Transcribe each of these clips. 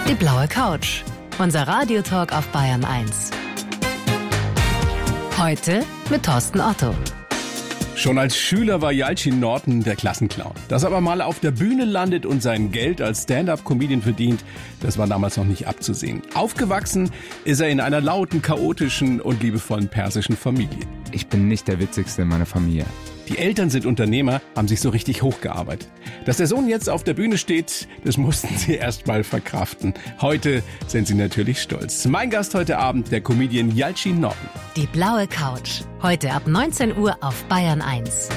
Die blaue Couch. Unser Radiotalk auf Bayern 1. Heute mit Thorsten Otto. Schon als Schüler war Yalcin Norton der Klassenclown. Dass er aber mal auf der Bühne landet und sein Geld als Stand-up-Comedian verdient, das war damals noch nicht abzusehen. Aufgewachsen ist er in einer lauten, chaotischen und liebevollen persischen Familie. Ich bin nicht der Witzigste in meiner Familie. Die Eltern sind Unternehmer, haben sich so richtig hochgearbeitet. Dass der Sohn jetzt auf der Bühne steht, das mussten sie erst mal verkraften. Heute sind sie natürlich stolz. Mein Gast heute Abend, der Comedian Yalcin Norton. Die blaue Couch. Heute ab 19 Uhr auf Bayern 1.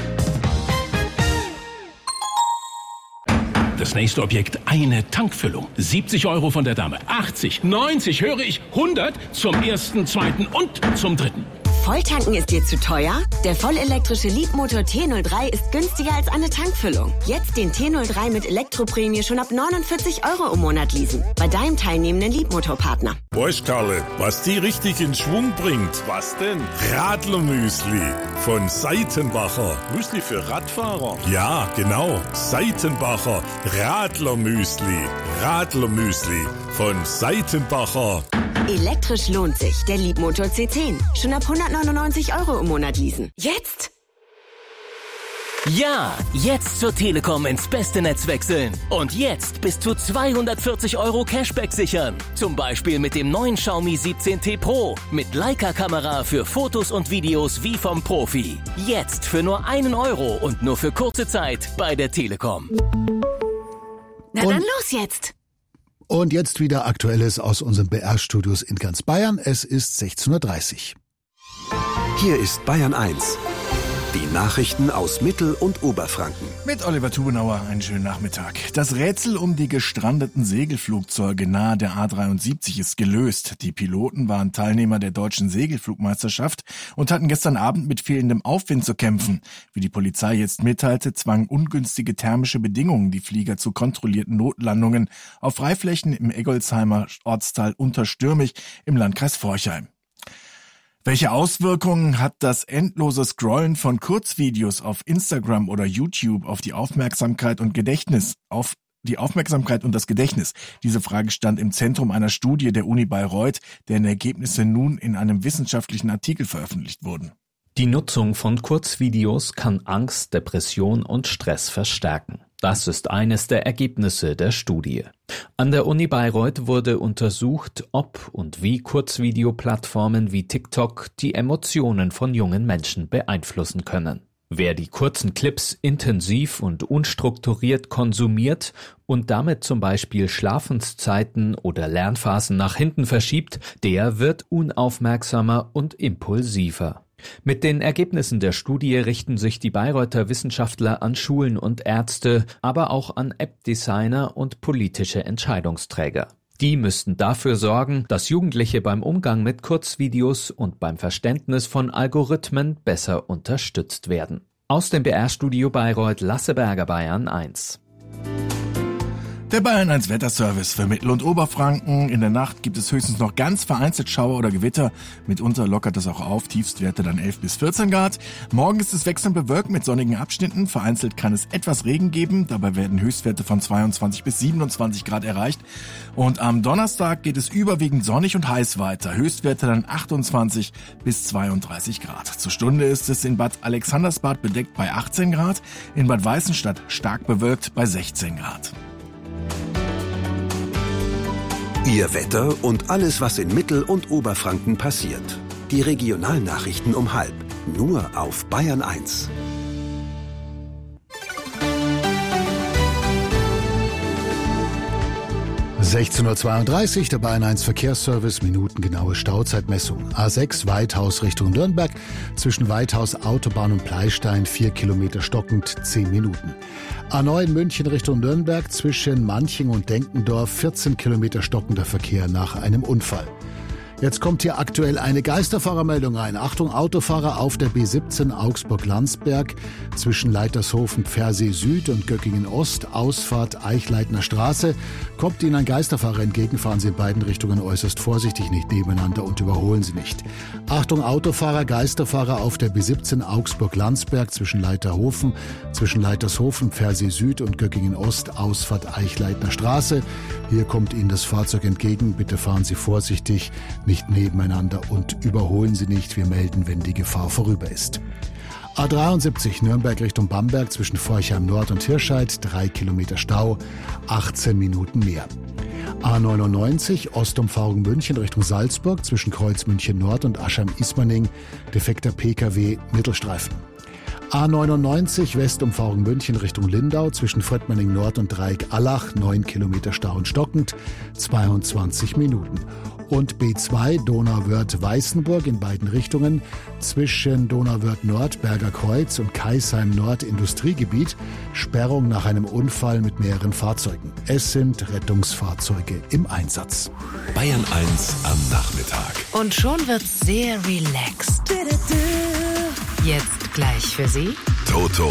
Das nächste Objekt, eine Tankfüllung. 70 € von der Dame, 80, 90, höre ich, 100 zum ersten, zweiten und zum dritten. Volltanken ist dir zu teuer? Der vollelektrische Leapmotor T03 ist günstiger als eine Tankfüllung. Jetzt den T03 mit Elektroprämie schon ab 49 € im Monat leasen. Bei deinem teilnehmenden Leapmotor-Partner. Weißt Karle, was die richtig in Schwung bringt? Was denn? Radlermüsli von Seitenbacher. Müsli für Radfahrer? Ja, genau. Seitenbacher Radlermüsli. Radlermüsli von Seitenbacher. Elektrisch lohnt sich. Der Leapmotor C10. Schon ab 199 € im Monat leasen. Jetzt! Ja, jetzt zur Telekom ins beste Netz wechseln. Und jetzt bis zu 240 € Cashback sichern. Zum Beispiel mit dem neuen Xiaomi 17T Pro. Mit Leica-Kamera für Fotos und Videos wie vom Profi. Jetzt für nur 1 € und nur für kurze Zeit bei der Telekom. Na dann los jetzt! Und jetzt wieder Aktuelles aus unseren BR-Studios in ganz Bayern. Es ist 16:30 Uhr. Hier ist Bayern 1. Die Nachrichten aus Mittel- und Oberfranken. Mit Oliver Tubenauer, einen schönen Nachmittag. Das Rätsel um die gestrandeten Segelflugzeuge nahe der A73 ist gelöst. Die Piloten waren Teilnehmer der deutschen Segelflugmeisterschaft und hatten gestern Abend mit fehlendem Aufwind zu kämpfen. Wie die Polizei jetzt mitteilte, zwangen ungünstige thermische Bedingungen die Flieger zu kontrollierten Notlandungen auf Freiflächen im Eggolsheimer Ortsteil Unterstürmig im Landkreis Forchheim. Welche Auswirkungen hat das endlose Scrollen von Kurzvideos auf Instagram oder YouTube auf die Aufmerksamkeit und das Gedächtnis? Diese Frage stand im Zentrum einer Studie der Uni Bayreuth, deren Ergebnisse nun in einem wissenschaftlichen Artikel veröffentlicht wurden. Die Nutzung von Kurzvideos kann Angst, Depression und Stress verstärken. Das ist eines der Ergebnisse der Studie. An der Uni Bayreuth wurde untersucht, ob und wie Kurzvideoplattformen wie TikTok die Emotionen von jungen Menschen beeinflussen können. Wer die kurzen Clips intensiv und unstrukturiert konsumiert und damit zum Beispiel Schlafenszeiten oder Lernphasen nach hinten verschiebt, der wird unaufmerksamer und impulsiver. Mit den Ergebnissen der Studie richten sich die Bayreuther Wissenschaftler an Schulen und Ärzte, aber auch an App-Designer und politische Entscheidungsträger. Die müssten dafür sorgen, dass Jugendliche beim Umgang mit Kurzvideos und beim Verständnis von Algorithmen besser unterstützt werden. Aus dem BR-Studio Bayreuth, Lasse Berger, Bayern 1. Der Bayern 1 Wetterservice für Mittel- und Oberfranken. In der Nacht gibt es höchstens noch ganz vereinzelt Schauer oder Gewitter. Mitunter lockert es auch auf, Tiefstwerte dann 11 bis 14 Grad. Morgen ist es wechselnd bewölkt mit sonnigen Abschnitten. Vereinzelt kann es etwas Regen geben. Dabei werden Höchstwerte von 22 bis 27 Grad erreicht. Und am Donnerstag geht es überwiegend sonnig und heiß weiter. Höchstwerte dann 28 bis 32 Grad. Zur Stunde ist es in Bad Alexandersbad bedeckt bei 18 Grad. In Bad Weißenstadt stark bewölkt bei 16 Grad. Ihr Wetter und alles, was in Mittel- und Oberfranken passiert. Die Regionalnachrichten um 12:30. Nur auf Bayern 1. (16:32 Uhr), der Bayern 1 Verkehrsservice, minutengenaue Stauzeitmessung. A6 Weithaus Richtung Nürnberg, zwischen Weithaus Autobahn und Pleistein 4 Kilometer stockend, 10 Minuten. A9 München Richtung Nürnberg, zwischen Manching und Denkendorf 14 Kilometer stockender Verkehr nach einem Unfall. Jetzt kommt hier aktuell eine Geisterfahrermeldung rein. Achtung, Autofahrer auf der B17 Augsburg-Landsberg zwischen Leitershofen Pfersee Süd und Göckingen Ost, Ausfahrt Eichleitner Straße. Kommt Ihnen ein Geisterfahrer entgegen, fahren Sie in beiden Richtungen äußerst vorsichtig, nicht nebeneinander und überholen Sie nicht. Achtung, Autofahrer, Geisterfahrer auf der B17 Augsburg-Landsberg zwischen Leitershofen Pfersee Süd und Göckingen Ost, Ausfahrt Eichleitner Straße. Hier kommt Ihnen das Fahrzeug entgegen. Bitte fahren Sie vorsichtig, nicht nebeneinander und überholen Sie nicht. Wir melden, wenn die Gefahr vorüber ist. A73 Nürnberg Richtung Bamberg zwischen Forchheim Nord und Hirscheid, 3 Kilometer Stau, 18 Minuten mehr. A99 Ostumfahrung München Richtung Salzburg zwischen Kreuz München Nord und Aschheim-Ismaning, defekter Pkw, Mittelstreifen. A99 Westumfahrung München Richtung Lindau zwischen Fröttmanning Nord und Dreieck-Allach, 9 Kilometer Stau und stockend, 22 Minuten. Und B2 Donauwörth-Weißenburg in beiden Richtungen zwischen Donauwörth-Nord, Berger Kreuz und Kaisheim-Nord Industriegebiet. Sperrung nach einem Unfall mit mehreren Fahrzeugen. Es sind Rettungsfahrzeuge im Einsatz. Bayern 1 am Nachmittag. Und schon wird's sehr relaxed. Jetzt gleich für Sie Toto